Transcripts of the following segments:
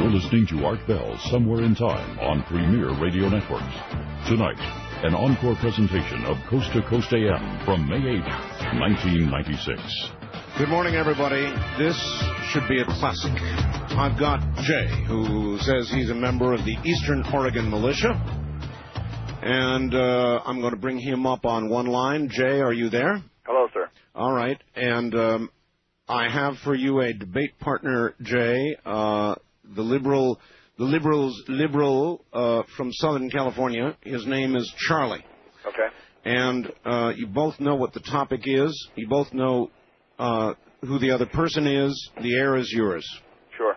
listening to Art Bell Somewhere in Time on Premier Radio Networks. Tonight, an encore presentation of Coast to Coast AM from May 8th, 1996. Good morning, everybody. This should be a classic. I've got Jay, who says he's a member of the Eastern Oregon Militia. And I'm going to bring him up on one line. Jay, are you there? Hello, sir. All right. And I have for you a debate partner, Jay, the liberal from Southern California. His name is Charlie. Okay. And you both know what the topic is. You both know who the other person is. The air is yours. Sure.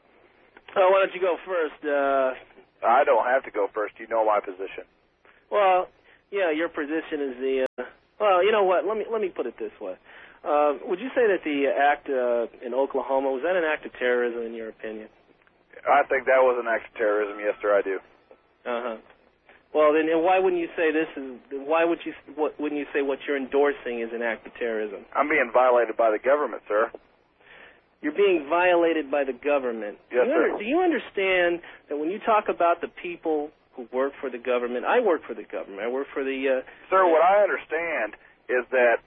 Why don't you go first? I don't have to go first. You know my position. Well, yeah, your position is the. Well, you know what? Let me put it this way. Would you say that the act in Oklahoma, was that an act of terrorism in your opinion? I think that was an act of terrorism. Yes, sir, I do. Uh-huh. Well, then why wouldn't you say this is? Why wouldn't you say what you're endorsing is an act of terrorism? I'm being violated by the government, sir. You're being violated by the government. Yes, sir. Do you understand that when you talk about the people who work for the government, I work for the government. I work for the. Sir, what I understand is that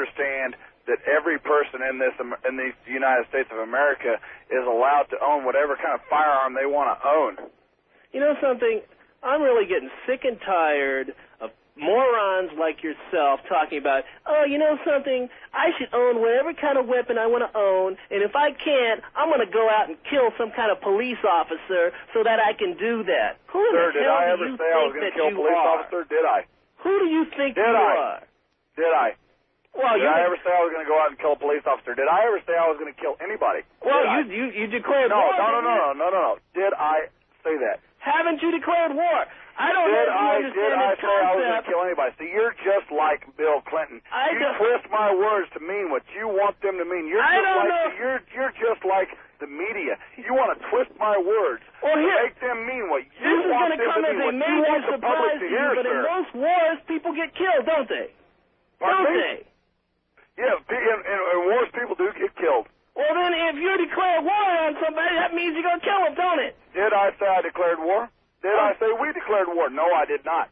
that every person in the United States of America is allowed to own whatever kind of firearm they want to own. You know something? I'm really getting sick and tired of morons like yourself talking about, oh, you know something? I should own whatever kind of weapon I want to own, and if I can't, I'm going to go out and kill some kind of police officer so that I can do that. Who Sir, the did hell I do ever you say I was think going to that kill a you police are? officer? Did I? Who do you think you are? Did I? Well, did I ever say I was going to go out and kill a police officer? Did I ever say I was going to kill anybody? Well, you declared war. No. Did I say that? Haven't you declared war? I don't know if you understand Did I this say I was going concept. to kill anybody? So you're just like Bill Clinton. You twist my words to mean what you want them to mean. You're just like the media. You want to twist my words to make them mean what you want them to mean. What you want the public to hear, but in most wars, people get killed, don't they? Don't they? Yeah, in wars, people do get killed. Well, then, if you declare war on somebody, that means you're going to kill them, don't it? Did I say I declared war? Did I say we declared war? No, I did not.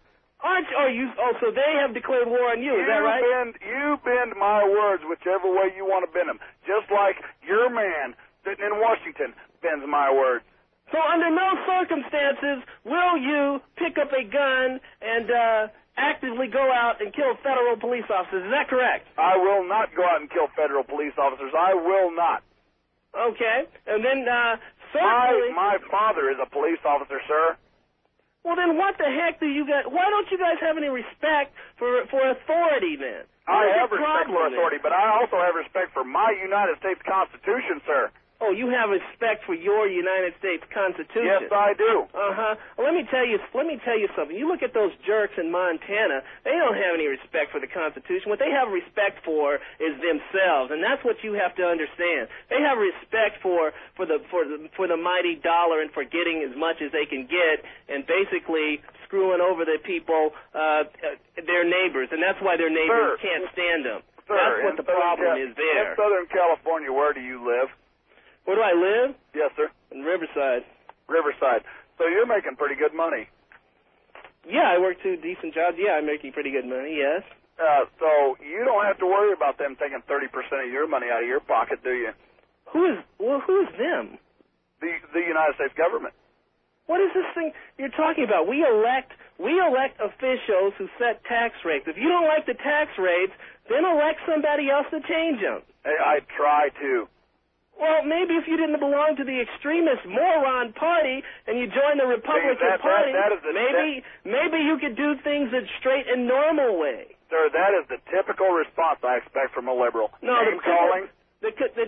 So they have declared war on you, is that right? You bend my words whichever way you want to bend them. Just like your man sitting in Washington bends my words. So under no circumstances will you pick up a gun and actively go out and kill federal police officers. Is that correct? I will not go out and kill federal police officers. I will not. Okay. And then certainly... My father is a police officer, sir. Well, then what the heck do you guys... Why don't you guys have any respect for authority, then? I have respect for authority, but I also have respect for my United States Constitution, sir. Oh, you have respect for your United States Constitution. Yes, I do. Uh-huh. Well, let me tell you something. You look at those jerks in Montana, they don't have any respect for the Constitution. What they have respect for is themselves, and that's what you have to understand. They have respect for the mighty dollar and for getting as much as they can get and basically screwing over the people, their neighbors, and that's why their neighbors can't stand them. Sir, that's what the problem is there. In Southern California, where do you live? Where do I live? Yes, sir. In Riverside. Riverside. So you're making pretty good money. Yeah, I work 2 decent jobs. Yeah, I'm making pretty good money, yes. So you don't have to worry about them taking 30% of your money out of your pocket, do you? Who's them? The United States government. What is this thing you're talking about? We elect officials who set tax rates. If you don't like the tax rates, then elect somebody else to change them. Hey, I try to. Well, maybe if you didn't belong to the extremist moron party and you joined the Republican Party, maybe you could do things the straight and normal way. Sir, that is the typical response I expect from a liberal. No, the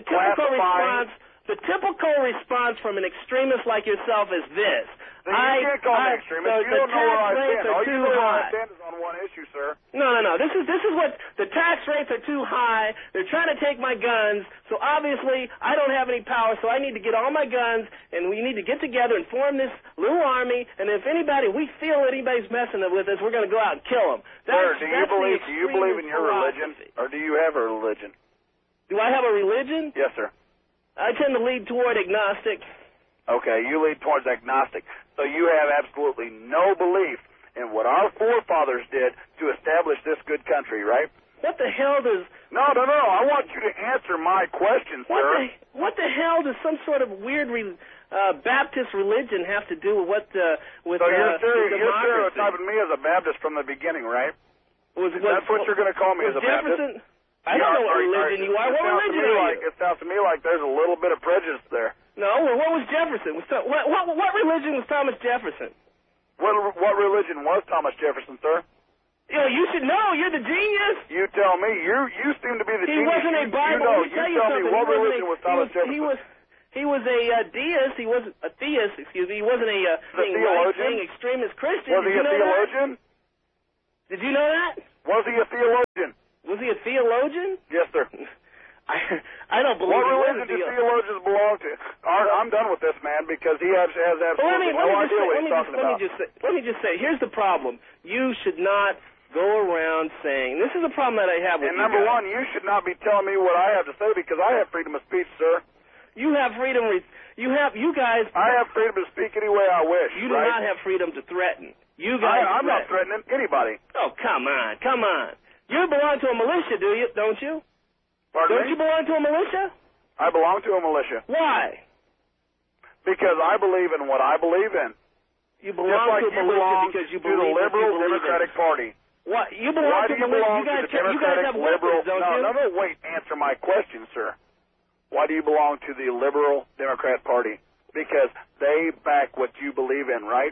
typical response from an extremist like yourself is this. You can't call me extremist. You don't know where I stand. All you know where I stand is on one issue, sir. No. This is what the tax rates are too high. They're trying to take my guns. So obviously I don't have any power. So I need to get all my guns, and we need to get together and form this little army. And if we feel anybody's messing with us, we're going to go out and kill them. Sir, do you believe in your religion, or do you have a religion? Do I have a religion? Yes, sir. I tend to lead toward agnostic. Okay, you lean towards agnostic. So you have absolutely no belief in what our forefathers did to establish this good country, right? What the hell does... No. I want you to answer my question, sir. What the hell does some sort of weird Baptist religion have to do with with So you're democracy? stereotyping me as a Baptist from the beginning, right? That's what you're going to call me as a Jefferson, Baptist? I don't know what religion you are. What religion are you? It sounds to me like there's a little bit of prejudice there. No, well, what was Jefferson? What religion was Thomas Jefferson? What religion was Thomas Jefferson, sir? You should know. You're the genius. You tell me. You seem to be the genius. He wasn't a Bible. You tell me what religion was Thomas Jefferson. He was a deist. He wasn't a theist. Excuse me. He wasn't a right-wing extremist Christian. Was he a theologian? Did you know that? Was he a theologian? Was he a theologian? Yes, sir. I don't believe. What religion do theologians belong to? I'm done with this man because he has absolutely no idea what he's talking about. Let me just say, here's the problem. You should not go around saying, this is a problem that I have with you. And number one, you should not be telling me what I have to say because I have freedom of speech, sir. You have freedom. You guys. I have freedom to speak any way I wish. You do not have freedom to threaten. You guys. I'm not threatening anybody. Oh, come on. You belong to a militia, don't you? Pardon Don't me? you belong to a militia? I belong to a militia. Why? Because I believe in what I believe in. You belong to a militia because you believe to the liberal Democratic Party. What? You belong to the militia. You guys have liberal. weapons, don't you? No, wait. Answer my question, sir. Why do you belong to the liberal Democrat Party? Because they back what you believe in, right?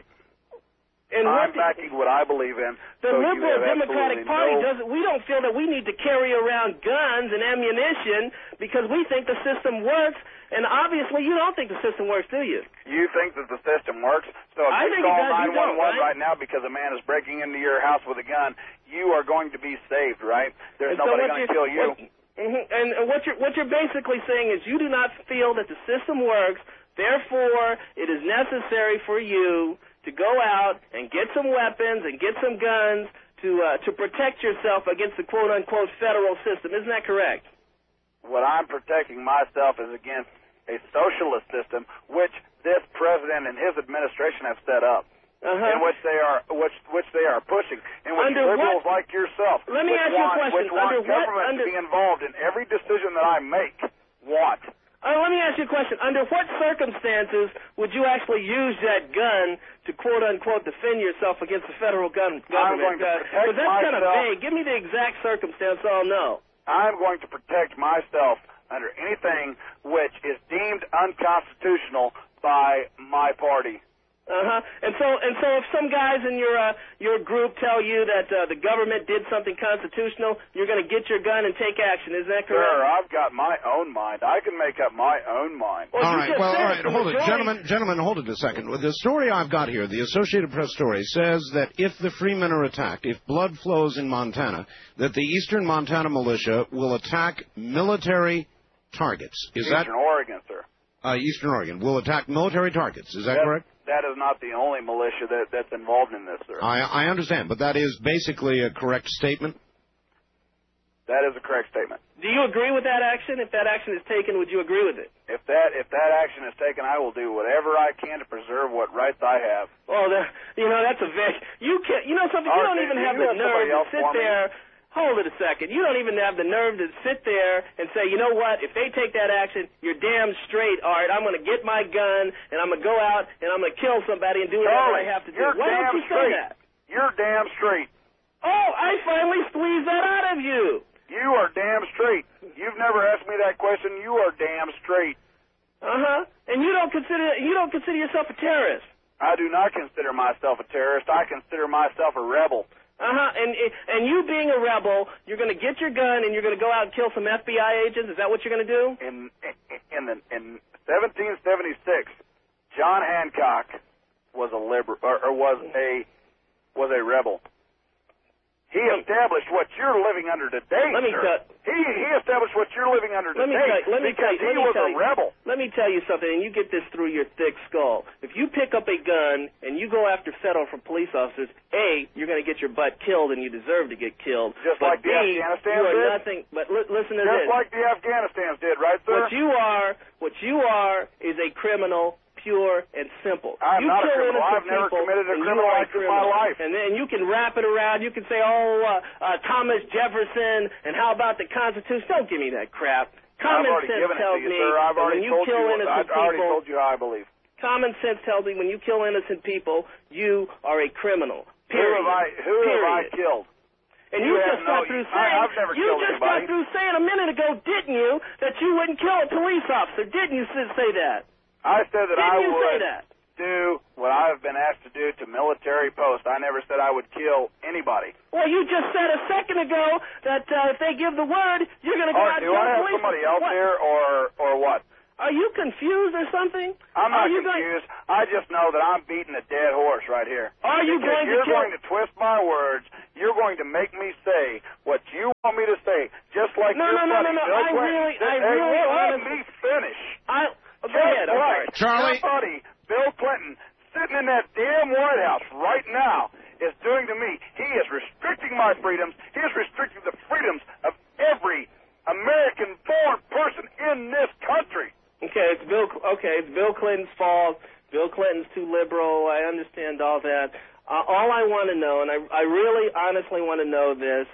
And I'm backing what I believe in. The liberal Democratic Party doesn't. We don't feel that we need to carry around guns and ammunition because we think the system works. And obviously, you don't think the system works, do you? You think that the system works? So if you call 911 right now because a man is breaking into your house with a gun, you are going to be saved, right? There's nobody going to kill you. And what you're basically saying is you do not feel that the system works. Therefore, it is necessary for you to go out and get some weapons and get some guns to protect yourself against the quote-unquote federal system. Isn't that correct? What I'm protecting myself is against a socialist system, which this president and his administration have set up, in which they are pushing, in which liberals like yourself, let me ask you a question. which want government to be involved in every decision that I make, want. Let me ask you a question. Under what circumstances would you actually use that gun to quote-unquote defend yourself against the federal government? I'm going to protect myself. That's kind of vague. Give me the exact circumstance so I'll know. I'm going to protect myself under anything which is deemed unconstitutional by my party. And so if some guys in your group tell you that the government did something constitutional, you're going to get your gun and take action. Is that correct? Sir, I've got my own mind. I can make up my own mind. All right. Hold it. Gentlemen, hold it a second. The story I've got here, the Associated Press story, says that if the Freemen are attacked, if blood flows in Montana, that the Eastern Montana militia will attack military targets. Eastern Oregon, sir. Eastern Oregon will attack military targets. Is that correct? That is not the only militia that's involved in this, sir. I understand, but that is basically a correct statement? That is a correct statement. Do you agree with that action? If that action is taken, would you agree with it? If that action is taken, I will do whatever I can to preserve what rights I have. Oh, that's a very... You know something? You don't even have the nerve to sit there... Hold it a second. You don't even have the nerve to sit there and say, you know what, if they take that action, you're damn straight, Art. I'm going to get my gun, and I'm going to go out, and I'm going to kill somebody and do whatever I have to do. Why don't you say that? You're damn straight. Oh, I finally squeezed that out of you. You are damn straight. You've never asked me that question. You are damn straight. And you don't consider yourself a terrorist. I do not consider myself a terrorist. I consider myself a rebel. And you being a rebel, you're going to get your gun and you're going to go out and kill some FBI agents? Is that what you're going to do? In 1776, John Hancock was a rebel. He established what you're living under today, sir. He established what you're living under today because he was a rebel. Let me tell you something, and you get this through your thick skull. If you pick up a gun and you go after federal from police officers, A, you're going to get your butt killed, and you deserve to get killed. Just like the Afghanistan did? Listen to this. Just like the Afghanistans did, right, sir? What you are is a criminal, pure and simple. I'm you not a kill criminal. innocent I've never people, committed a and criminal you are act in my life. And then you can wrap it around. You can say, Thomas Jefferson, and how about the Constitution? Don't give me that crap. Common sense tells me that when you kill innocent people, I've already told you how I believe. Common sense tells me when you kill innocent people, you are a criminal. Period. Who have I killed? And you just got through saying, got through saying a minute ago, didn't you, that you wouldn't kill a police officer? Didn't you say that? I said that I would say that? do what I have been asked to do to military posts. I never said I would kill anybody. Well, you just said a second ago that if they give the word, you're going to go out and kill police. Do I have somebody else here, or what? Are you confused or something? I'm not confused. I just know that I'm beating a dead horse right here. Are you going to You're going to twist my words. You're going to make me say what you want me to say, just like your buddy Bill Clinton. Let me finish. Go ahead. I'm sorry. Charlie. Your buddy Bill Clinton, sitting in that damn White House right now, is doing to me. He is restricting my freedoms. He is restricting the freedoms of every American-born person in this country. Okay, it's Bill Clinton's fault. Bill Clinton's too liberal. I understand all that. All I want to know, and I really honestly want to know this,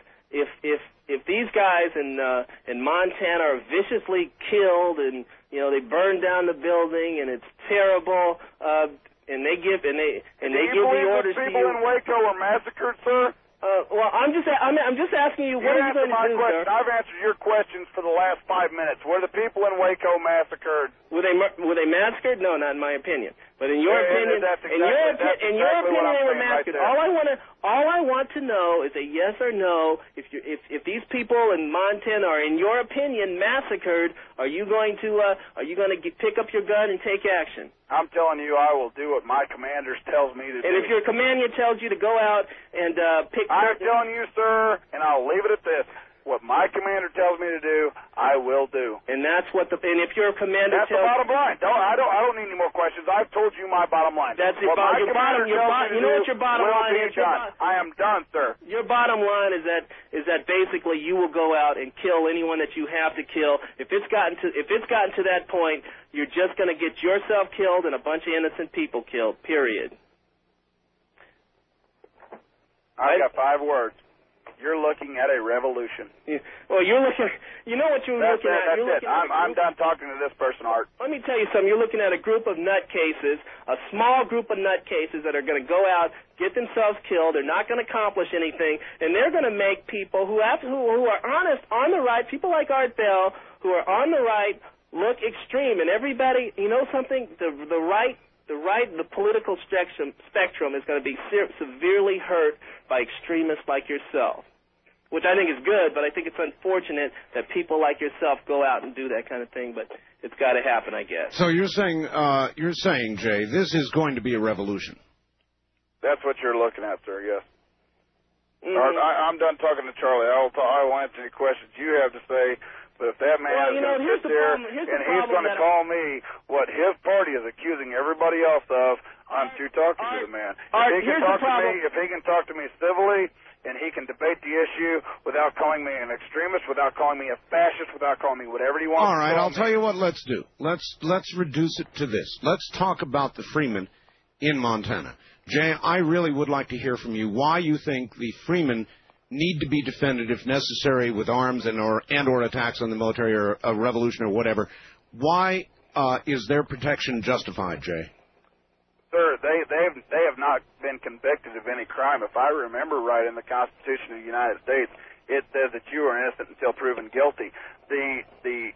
if these guys in Montana are viciously killed and they burn down the building and it's terrible, and they give the orders to you. People in Waco were massacred, sir? Well, I'm just asking you, what are you going to do, sir? I've answered your questions for the last 5 minutes. Were the people in Waco massacred? Were they massacred? No, not in my opinion. But in your opinion, in your opinion, they were massacred. Right all I want to know is a yes or no. If these people in Montana are, in your opinion, massacred, are you going to pick up your gun and take action? I'm telling you, I will do what my commander tells me to do. And if your commander tells you to go out and pick... I'm telling you, sir, and I'll leave it at this. What my commander tells me to do, I will do. And that's what and if your commander tells... That's the bottom line. I don't need any more questions. I've told you my bottom line. That's your bottom line. You know what your bottom line is? I am done, sir. Your bottom line is that basically you will go out and kill anyone that you have to kill. If it's gotten to that point, you're just going to get yourself killed and a bunch of innocent people killed. Period. I got 5 words. You're looking at a revolution. Yeah. Well, you know what you're looking at? That's it. I'm done talking to this person, Art. Let me tell you something. You're looking at a group of nutcases, a small group of nutcases that are going to go out, get themselves killed. They're not going to accomplish anything, and they're going to make people who are honest, on the right, people like Art Bell, who are on the right, look extreme. And everybody, you know something? The political spectrum is going to be severely hurt by extremists like yourself, which I think is good, but I think it's unfortunate that people like yourself go out and do that kind of thing, but it's got to happen, I guess. So you're saying, Jay, this is going to be a revolution? That's what you're looking at, sir, yes. Mm-hmm. I'm done talking to Charlie. I will answer any questions you have to say. But if that man is going to sit there and he's going to call me what his party is accusing everybody else of, I'm too talking to the man. If he can talk to me civilly, and he can debate the issue without calling me an extremist, without calling me a fascist, without calling me whatever he wants. All right, I'll tell you what let's do. Let's reduce it to this. Let's talk about the Freemen in Montana. Jay, I really would like to hear from you why you think the Freemen need to be defended if necessary with arms and or attacks on the military or a revolution or whatever. Why is their protection justified, Jay? Sir, they have not been convicted of any crime. If I remember right, in the Constitution of the United States, it says that you are innocent until proven guilty. The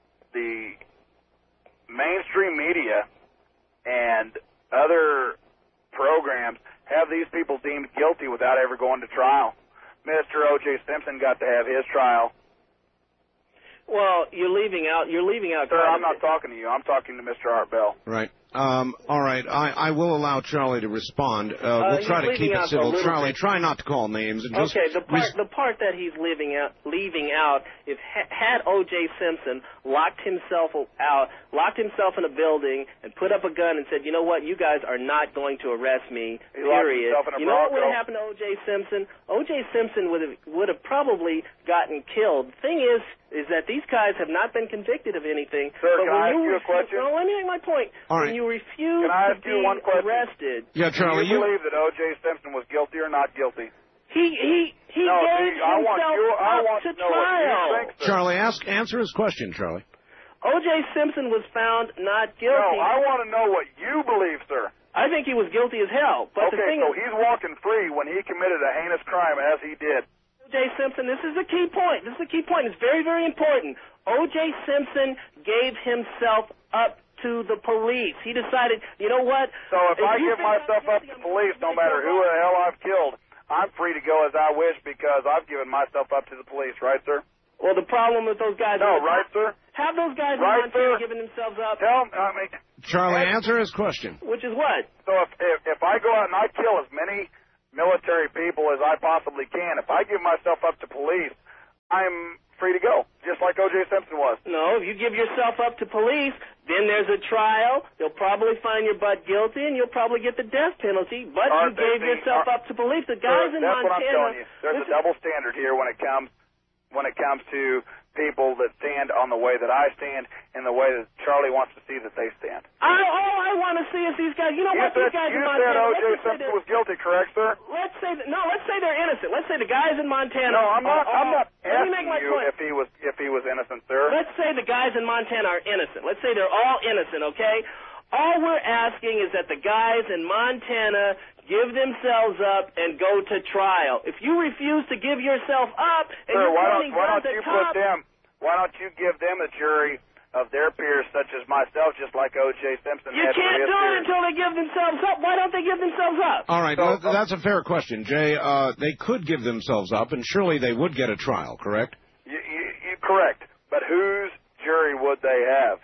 mainstream media and other programs have these people deemed guilty without ever going to trial. Mr. O.J. Simpson got to have his trial. Well, you're leaving out. Sir, I'm not talking to you. I'm talking to Mr. Art Bell. Right. All right. I will allow Charlie to respond. We'll try to keep it civil. Charlie, try not to call names. And just the part that he's leaving out, if had O.J. Simpson locked himself in a building and put up a gun and said, you know what, you guys are not going to arrest me, period. You know what would have happened to O.J. Simpson? O.J. Simpson would have probably gotten killed. The thing is that these guys have not been convicted of anything. Sir, can I ask you a question? No, let me make my point. All right. you refuse Can I to ask be you one question? arrested... Yeah, Charlie, do you believe that O.J. Simpson was guilty or not guilty? He gave himself up to trial. Charlie, answer his question, Charlie. O.J. Simpson was found not guilty. No, I want to know what you believe, sir. I think he was guilty as hell. But okay, the thing so is, he's walking free when he committed a heinous crime as he did. O.J. Simpson, this is the key point. This is the key point. It's very, very important. O.J. Simpson gave himself up to the police. He decided, you know what? So if I give myself up to police, no matter who the hell I've killed, I'm free to go as I wish because I've given myself up to the police, right, sir? Well, the problem with those guys... No, right, sir? Have those guys right, in Montana sir? giving themselves up? Charlie, answer his question. Which is what? So if I go out and I kill as many military people as I possibly can, if I give myself up to police, I'm free to go, just like O.J. Simpson was. No, if you give yourself up to police, then there's a trial. They'll probably find your butt guilty, and you'll probably get the death penalty. But you gave yourself up to police. The guys in Montana. That's what I'm telling you. There's a double standard here when it comes to people that stand on the way that I stand and the way that Charlie wants to see that they stand. All I want to see is these guys. You know what? These guys in Montana. You said O.J. Simpson was guilty, correct, sir? Let's say they're innocent. Let's say the guys in Montana. No, I'm not asking you point. if he was innocent, sir. Let's say the guys in Montana are innocent. Let's say they're all innocent, okay? All we're asking is that the guys in Montana give themselves up and go to trial. If you refuse to give yourself up and sir, you're pointing guns at top... Why don't you give them a jury of their peers, such as myself, just like O.J. Simpson You had for his can't do peers? it until they give themselves up. Why don't they give themselves up? All right, that's a fair question, Jay. They could give themselves up, and surely they would get a trial, correct? Correct. But whose jury would they have?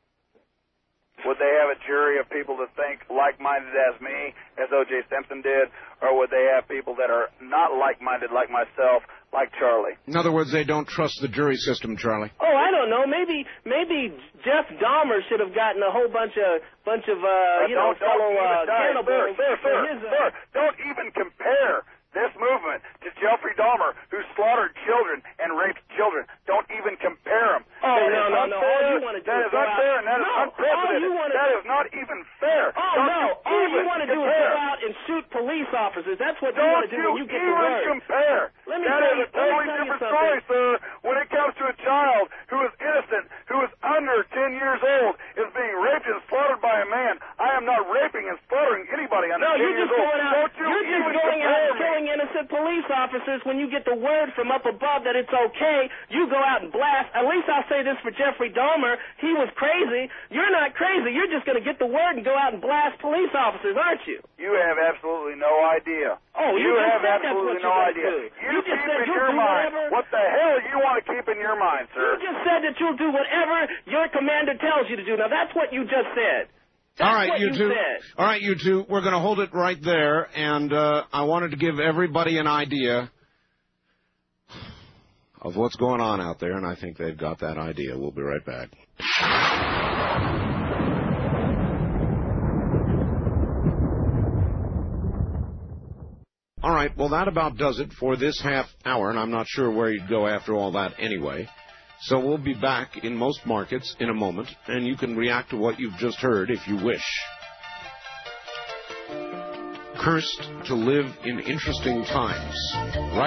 Would they have a jury of people that think like-minded as me, as O.J. Simpson did, or would they have people that are not like-minded like myself, like Charlie? In other words, they don't trust the jury system, Charlie. Oh, I don't know. Maybe Jeff Dahmer should have gotten a whole bunch of fellow cannibals. Sir, don't even compare this movement to Jeffrey Dahmer, who slaughtered children and raped children. Don't even compare them. Oh, no. All you want to do is unfair, and that is unprecedented. That is not even fair. Oh, no. All you want to do is go out and shoot police officers. That's what you want to do when you get to work. Compare. That is a totally different story, sir. When it comes to a child who is innocent, who is under 10 years old, is being raped and slaughtered by a man, I am not raping and slaughtering anybody under 10 years old. You're just going out and killing innocent police officers. When you get the word from up above that it's okay, you go out and blast. At least I'll say this for Jeffrey Dahmer. He was crazy. You're not crazy. You're just going to get the word and go out and blast police officers, aren't you? You have absolutely no idea. Oh, you have absolutely no idea. You just keep said in you'll your do mind whatever. what the hell you want to keep in your mind, sir. You just said that you'll do whatever your commander tells you to do. Now, that's what you just said. That's all right, what you two. Said. All right, you two. We're going to hold it right there, and I wanted to give everybody an idea of what's going on out there, and I think they've got that idea. We'll be right back. All right, well, that about does it for this half hour, and I'm not sure where you'd go after all that anyway. So we'll be back in most markets in a moment, and you can react to what you've just heard if you wish. Cursed to live in interesting times. Right